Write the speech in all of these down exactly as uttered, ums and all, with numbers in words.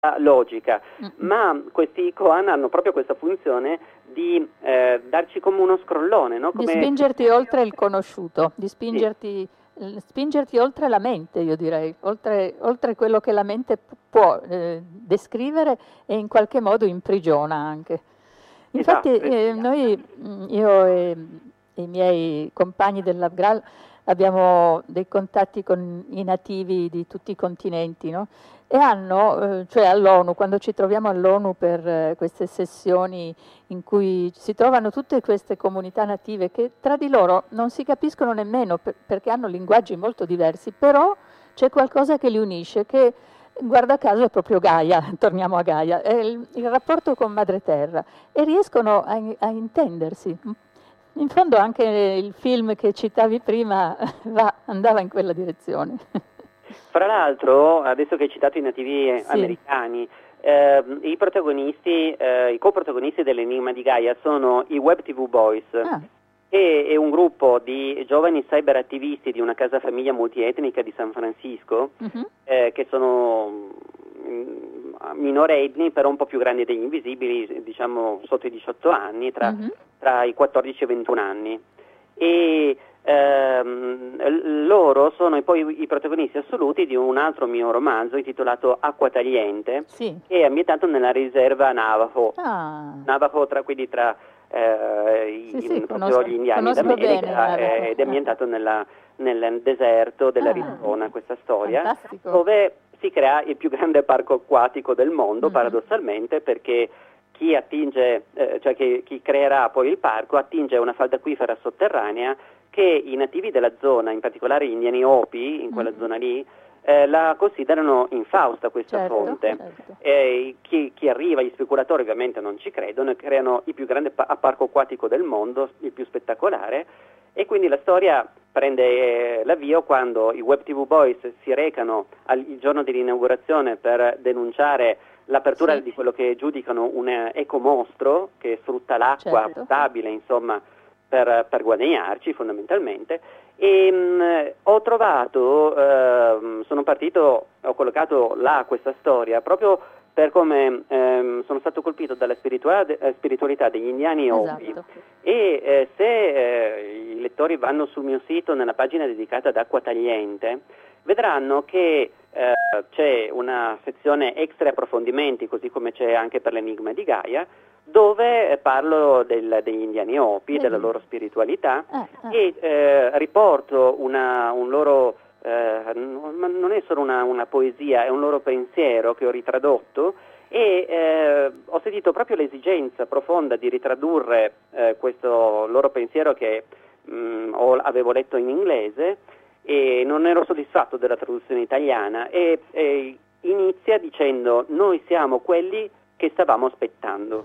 logica, Mm-mm. ma questi koan hanno proprio questa funzione di eh, darci come uno scrollone, no? Di Come... spingerti oltre il conosciuto, di Sì, spingerti, eh, spingerti oltre la mente, io direi, oltre, oltre quello che la mente p- può eh, descrivere e in qualche modo imprigiona anche. Infatti esatto. eh, noi, mh, io e, e i miei compagni dell'Afgral abbiamo dei contatti con i nativi di tutti i continenti, no? E hanno, eh, cioè all'ONU, quando ci troviamo all'ONU per eh, queste sessioni in cui si trovano tutte queste comunità native che tra di loro non si capiscono nemmeno per- perché hanno linguaggi molto diversi, però c'è qualcosa che li unisce, che guarda caso è proprio Gaia, torniamo a Gaia, è il, il rapporto con Madre Terra e riescono a, a intendersi. In fondo anche il film che citavi prima va, andava in quella direzione. Fra l'altro, adesso che hai citato i nativi eh, Sì. americani, eh, i protagonisti, eh, i coprotagonisti dell'Enigma di Gaia sono i Web T V Boys, Ah, che è un gruppo di giovani cyberattivisti di una casa famiglia multietnica di San Francisco, mhm, eh, che sono mm, minorenni, però un po' più grandi degli invisibili, diciamo sotto i diciotto anni, tra, mhm. tra i quattordici e i ventuno anni. E ehm, loro sono i- poi i protagonisti assoluti di un altro mio romanzo intitolato Acqua Tagliente, Sì. che è ambientato nella riserva Navajo. Ah, Navajo tra, quindi tra eh, sì, i- sì, proprio conosco, gli indiani conosco bene il d'America, eh, Navajo. ed è ambientato nella- nel deserto Ah, dell'Arizona, questa storia, fantastico. dove si crea il più grande parco acquatico del mondo, Mhm. paradossalmente, perché chi attinge, eh, cioè che, chi creerà poi il parco attinge una falda acquifera sotterranea che i nativi della zona, in particolare gli indiani Hopi, in quella Mhm. zona lì, eh, la considerano infausta questa Certo, fonte. certo. E chi, chi arriva, gli speculatori ovviamente non ci credono, e creano il più grande pa- parco acquatico del mondo, il più spettacolare, e quindi la storia prende eh, l'avvio quando i Web T V Boys si recano al, il giorno dell'inaugurazione per denunciare l'apertura Sì. di quello che giudicano un eh, ecomostro che sfrutta l'acqua Certo. potabile, insomma, per, per guadagnarci fondamentalmente. E mh, ho trovato, ehm, sono partito, ho collocato là questa storia proprio per come ehm, sono stato colpito dalla spiritualità, eh, spiritualità degli indiani Hopi. Esatto. E eh, se eh, i lettori vanno sul mio sito nella pagina dedicata ad Acqua Tagliente, vedranno che eh, c'è una sezione extra approfondimenti, così come c'è anche per l'Enigma di Gaia, dove eh, parlo del- degli indiani Hopi, della loro spiritualità, Ah, ah. e eh, riporto una, un loro, eh, non ma non è solo una, una poesia, è un loro pensiero che ho ritradotto, e eh, ho sentito proprio l'esigenza profonda di ritradurre eh, questo loro pensiero che mh, ho- avevo letto in inglese, e non ero soddisfatto della traduzione italiana, e, e inizia dicendo: noi siamo quelli che stavamo aspettando.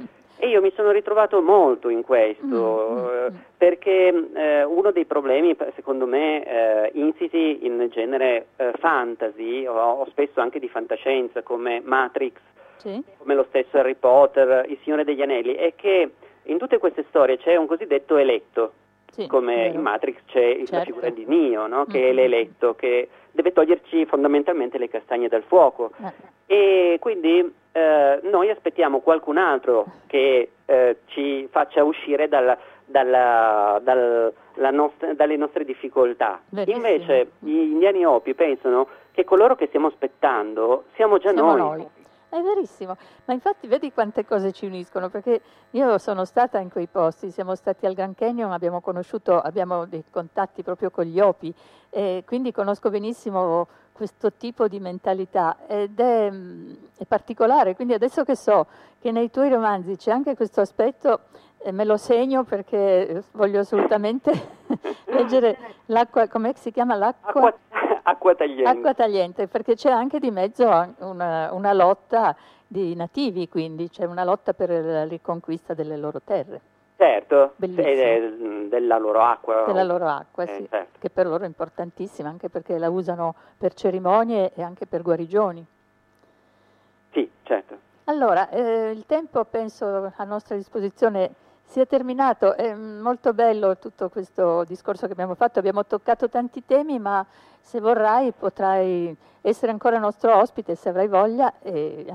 E io mi sono ritrovato molto in questo, Mm, mm, eh, mm. perché eh, uno dei problemi, secondo me, eh, insiti in genere eh, fantasy, o, o spesso anche di fantascienza, come Matrix, Sì. come lo stesso Harry Potter, Il Signore degli Anelli, è che in tutte queste storie c'è un cosiddetto eletto, Sì, come vero. in Matrix c'è la Certo. figura di Neo, no? Che Mm, è mm, l'eletto, che deve toglierci fondamentalmente le castagne dal fuoco. Eh, E quindi eh, noi aspettiamo qualcun altro che eh, ci faccia uscire dalla- dalla- dal- la nostra- dalle nostre difficoltà. Verissimo. Invece gli indiani Hopi pensano che coloro che stiamo aspettando siamo già Siamo noi. noi. È verissimo, ma infatti vedi quante cose ci uniscono, perché io sono stata in quei posti, siamo stati al Grand Canyon, abbiamo conosciuto, abbiamo dei contatti proprio con gli Hopi, e quindi conosco benissimo questo tipo di mentalità ed è, mm, è particolare, quindi adesso che so che nei tuoi romanzi c'è anche questo aspetto, eh, me lo segno perché voglio assolutamente leggere l'acqua, com'è che si chiama l'acqua? Acqua, acqua tagliente. Acqua tagliente, perché c'è anche di mezzo an- una, una lotta di nativi, quindi c'è una lotta per la riconquista delle loro terre, Certo, Bellissimo. ed è della loro acqua. della loro acqua, Eh, sì, certo. che per loro è importantissima, anche perché la usano per cerimonie e anche per guarigioni. Sì, certo. Allora, eh, il tempo penso a nostra disposizione Si è terminato, è molto bello tutto questo discorso che abbiamo fatto, abbiamo toccato tanti temi, ma se vorrai potrai essere ancora nostro ospite, se avrai voglia, e